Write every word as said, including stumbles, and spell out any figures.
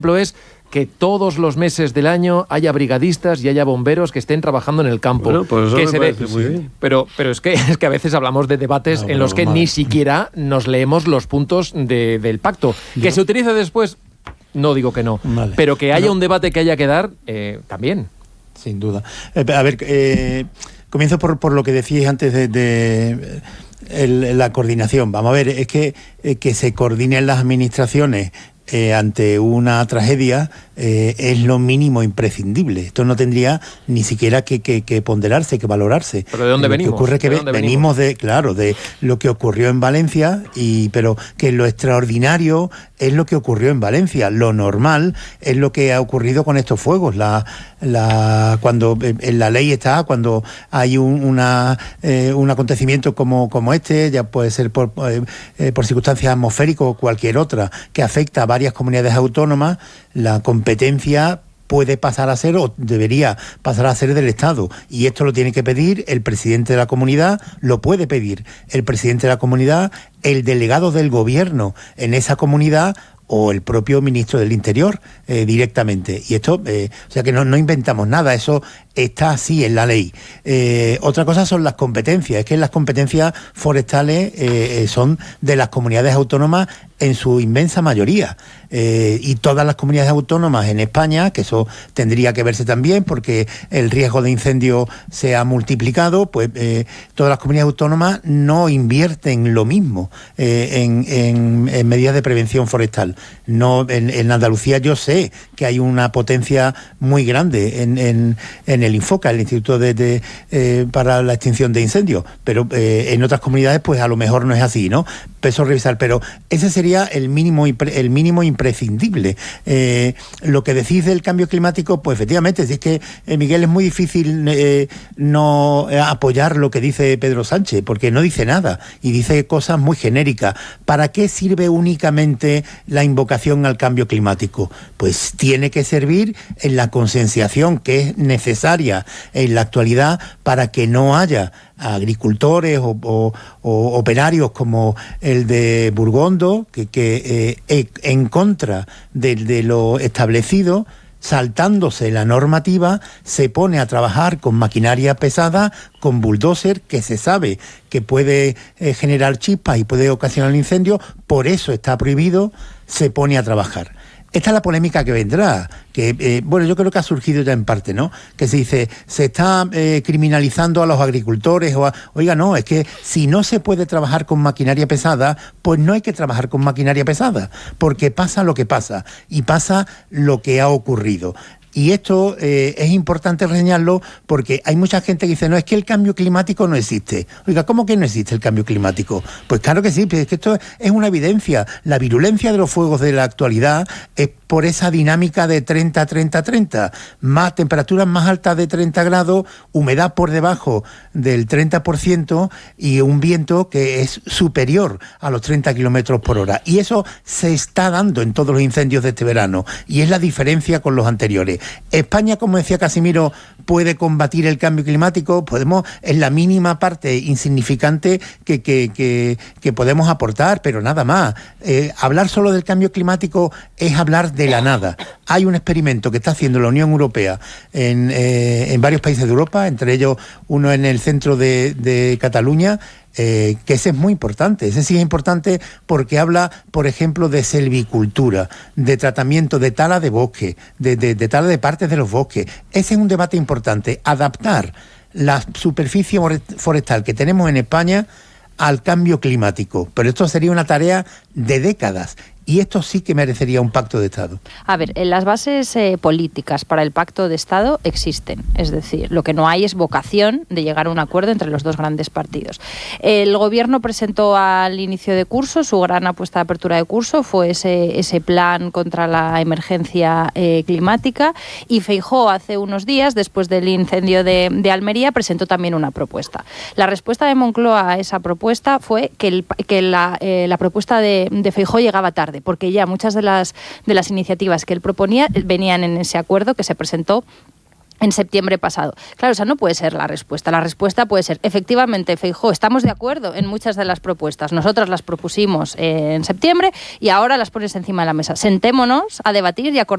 es que todos los meses del año haya brigadistas y haya bomberos que estén trabajando en el campo. Bueno, pues eso que me se parece ve, muy bien. Pero, pero es, que, es que a veces hablamos de debates No, en los que madre. ni siquiera nos leemos los puntos de, del pacto. Yo. Que se utilice después, no digo que no, Vale. pero que haya No. un debate que haya que dar, eh, también. Sin duda. Eh, a ver, eh, comienzo por, por lo que decíais antes de, de el, la coordinación. Vamos a ver, es que, eh, que se coordinen las administraciones eh, ante una tragedia eh, es lo mínimo imprescindible. Esto no tendría ni siquiera que, que, que ponderarse, que valorarse. ¿Pero de dónde lo venimos? Que ocurre que ¿De ve, dónde venimos de, claro, de lo que ocurrió en Valencia, y pero que lo extraordinario es lo que ocurrió en Valencia. Lo normal es lo que ha ocurrido con estos fuegos. La, la, cuando en la ley está, cuando hay un, una, eh, un acontecimiento como, como este, ya puede ser por, eh, por circunstancias atmosféricas o cualquier otra, que afecta a varias comunidades autónomas, la competencia puede pasar a ser o debería pasar a ser del Estado, y esto lo tiene que pedir el presidente de la comunidad, lo puede pedir el presidente de la comunidad, el delegado del gobierno en esa comunidad o el propio ministro del Interior eh, directamente. Y esto, eh, o sea que no, no inventamos nada, eso está así en la ley. Eh, otra cosa son las competencias, es que las competencias forestales eh, son de las comunidades autónomas en su inmensa mayoría. Eh, y todas las comunidades autónomas en España, que eso tendría que verse también porque el riesgo de incendio se ha multiplicado, pues eh, todas las comunidades autónomas no invierten lo mismo eh, en, en, en medidas de prevención forestal. No, en, en Andalucía yo sé que hay una potencia muy grande en, en, en el INFOCA, el Instituto de, de, eh, para la Extinción de Incendios, pero eh, en otras comunidades pues a lo mejor no es así, ¿no? Eso revisar, pero ese sería el mínimo, el mínimo imprescindible. Eh, lo que decís del cambio climático, pues efectivamente, si es que, eh, Miguel, es muy difícil eh, no apoyar lo que dice Pedro Sánchez, porque no dice nada y dice cosas muy genéricas. ¿Para qué sirve únicamente la invocación al cambio climático? Pues tiene que servir en la concienciación que es necesaria en la actualidad para que no haya agricultores o, o, o operarios como el de Burgondo, que, que eh, en contra de, de lo establecido, saltándose la normativa, se pone a trabajar con maquinaria pesada, con bulldozer, que se sabe que puede eh, generar chispas y puede ocasionar incendios, por eso está prohibido, se pone a trabajar. Esta es la polémica que vendrá, que, eh, bueno, yo creo que ha surgido ya en parte, ¿no? Que se dice, se está eh, criminalizando a los agricultores, o a, oiga, no, es que si no se puede trabajar con maquinaria pesada, pues no hay que trabajar con maquinaria pesada, porque pasa lo que pasa, y pasa lo que ha ocurrido. Y esto eh, es importante reseñarlo porque hay mucha gente que dice, no, es que el cambio climático no existe. Oiga, ¿cómo que no existe el cambio climático? Pues claro que sí, es que esto es una evidencia. La virulencia de los fuegos de la actualidad es por esa dinámica de treinta, treinta, treinta. Más temperaturas más altas de treinta grados, humedad por debajo del treinta por ciento y un viento que es superior a los treinta kilómetros por hora. Y eso se está dando en todos los incendios de este verano. Y es la diferencia con los anteriores. España, como decía Casimiro, puede combatir el cambio climático. Podemos, es la mínima parte insignificante que, que, que, que podemos aportar, pero nada más. Eh, hablar solo del cambio climático es hablar de la nada. Hay un experimento que está haciendo la Unión Europea en, eh, en varios países de Europa, entre ellos uno en el centro de, de Cataluña, Eh, que ese es muy importante, ese sí es importante porque habla, por ejemplo, de selvicultura, de tratamiento, de tala de bosque, de, de, de tala de partes de los bosques. Ese es un debate importante, adaptar la superficie forestal que tenemos en España al cambio climático, pero esto sería una tarea de décadas. Y esto sí que merecería un pacto de Estado. A ver, las bases eh, políticas para el pacto de Estado existen. Es decir, lo que no hay es vocación de llegar a un acuerdo entre los dos grandes partidos. El Gobierno presentó al inicio de curso, su gran apuesta de apertura de curso fue ese, ese plan contra la emergencia eh, climática, y Feijóo hace unos días, después del incendio de, de Almería, presentó también una propuesta. La respuesta de Moncloa a esa propuesta fue que, el, que la, eh, la propuesta de, de Feijóo llegaba tarde, porque ya muchas de las, de las iniciativas que él proponía venían en ese acuerdo que se presentó en septiembre pasado. Claro, esa no puede ser la respuesta. La respuesta puede ser, efectivamente, Feijóo, estamos de acuerdo en muchas de las propuestas. Nosotras las propusimos eh, en septiembre y ahora las pones encima de la mesa. Sentémonos a debatir y acordar